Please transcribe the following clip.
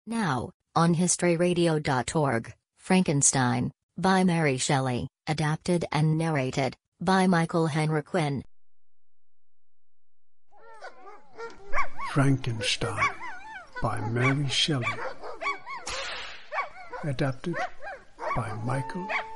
Now, on historyradio.org, Frankenstein, by Mary Shelley, adapted and narrated by Michael Henry Quinn. Frankenstein, by Mary Shelley, adapted by Michael